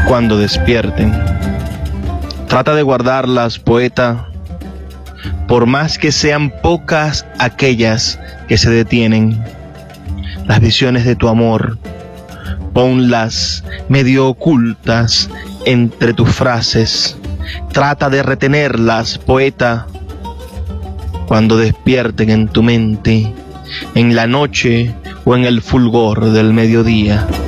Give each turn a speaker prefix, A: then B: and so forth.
A: cuando despierten. Trata de guardarlas, poeta, por más que sean pocas aquellas que se detienen. Las visiones de tu amor, ponlas medio ocultas entre tus frases. Trata de retenerlas, poeta, cuando despierten en tu mente, en la noche o en el fulgor del mediodía.